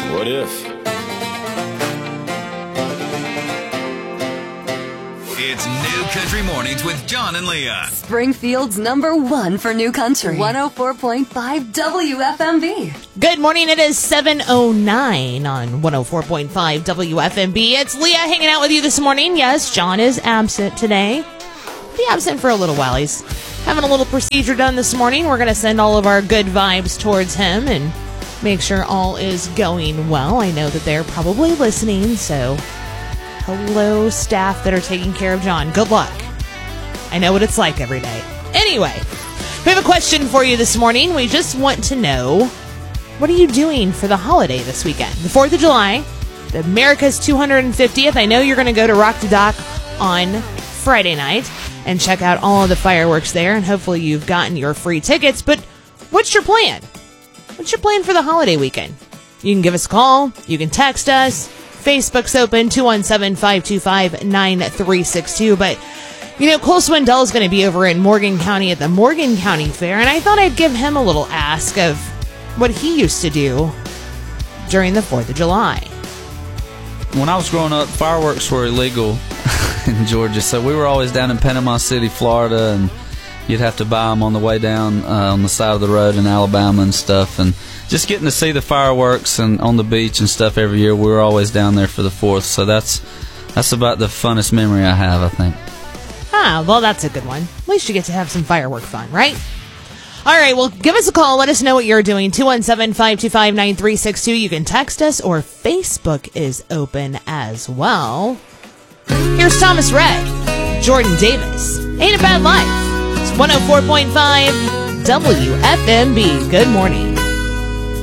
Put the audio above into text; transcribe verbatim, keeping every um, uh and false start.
What if? It's New Country Mornings with John and Leah. Springfield's number one for New Country. one oh four point five W F M B. Good morning. It is seven oh nine on one oh four point five W F M B. It's Leah hanging out with you this morning. Yes, John is absent today. Be absent for a little while. He's having a little procedure done this morning. We're going to send all of our good vibes towards him and make sure all is going well. I know that they're probably listening, so hello, staff that are taking care of John. Good luck. I know what it's like every day. Anyway, we have a question for you this morning. We just want to know, what are you doing for the holiday this weekend? The fourth of July, the America's two hundred fiftieth. I know you're going to go to Rock the Dock on Friday night and check out all of the fireworks there, and hopefully you've gotten your free tickets. But what's your plan? What's your plan for the holiday weekend? You can give us a call. You can text us. Facebook's open, two one seven, five two five, nine three six two. But, you know, Cole Swindell is going to be over in Morgan County at the Morgan County Fair, and I thought I'd give him a little ask of what he used to do during the fourth of July. When I was growing up, fireworks were illegal in Georgia, so we were always down in Panama City, Florida, and you'd have to buy them on the way down uh, on the side of the road in Alabama and stuff, and just getting to see the fireworks and on the beach and stuff every year. We were always down there for the fourth, so that's that's about the funnest memory I have, I think. Ah, well, that's a good one. At least you get to have some firework fun, right? All right, well, give us a call. Let us know what you're doing. two one seven, five two five, nine three six two. You can text us, or Facebook is open as well. Here's Thomas Rhett, Jordan Davis. Ain't a Bad Life. It's one oh four point five W F M B. Good morning.